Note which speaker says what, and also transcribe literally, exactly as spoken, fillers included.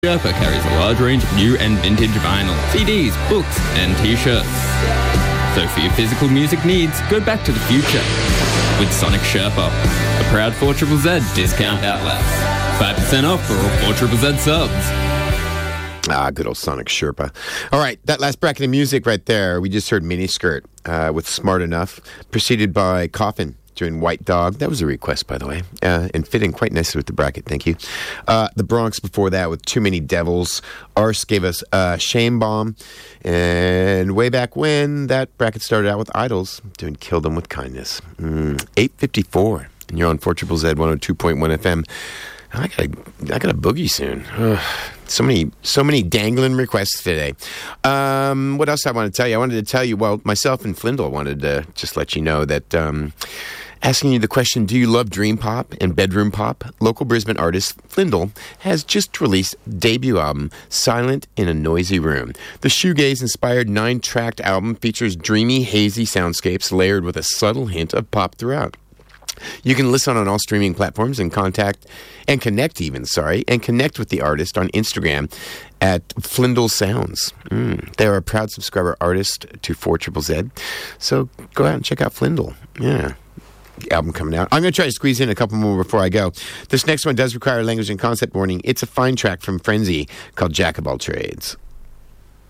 Speaker 1: Sherpa carries a large range of new and vintage vinyl, C Ds, books, and t-shirts. So for your physical music needs, go back to the future with Sonic Sherpa, a proud four Z Z Z discount outlet. five percent off for all four Z Z Z subs.
Speaker 2: Ah, good old Sonic Sherpa. All right, that last bracket of music right there, we just heard Miniskirt uh, with Smart Enough, preceded by Coffin doing White Dog. That was a request, by the way, uh, and fitting quite nicely with the bracket, thank you. Uh, the Bronx before that with Too Many Devils. Arse gave us uh, Shame Bomb. And way back when, that bracket started out with Idols doing Kill Them With Kindness. Mm, eight fifty-four, and you're on four Z Z Z one oh two point one F M. I got a, I got a boogie soon. Ugh. So many, so many dangling requests today. Um, what else I want to tell you? I wanted to tell you, well, myself and Flindle wanted to just let you know that um, asking you the question, do you love dream pop and bedroom pop? Local Brisbane artist Flindle has just released debut album, Silent in a Noisy Room. The shoegaze-inspired nine-tracked album features dreamy, hazy soundscapes layered with a subtle hint of pop throughout. You can listen on all streaming platforms and contact and connect even, sorry, and connect with the artist on Instagram at Flindle Sounds. Mm. They are a proud subscriber artist to four Z Z Z. So go out and check out Flindle. Yeah. Album coming out. I'm going to try to squeeze in a couple more before I go. This next one does require language and concept warning. It's a fine track from Frenzy called Jack of All Trades.